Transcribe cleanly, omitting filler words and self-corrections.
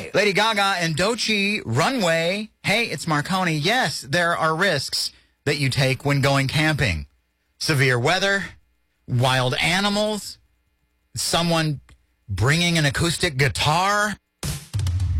Hey, Lady Gaga and Doechii, Runway. Hey, it's Marconi. Yes, there are risks that you take when going camping. Severe weather, wild animals, someone bringing an acoustic guitar.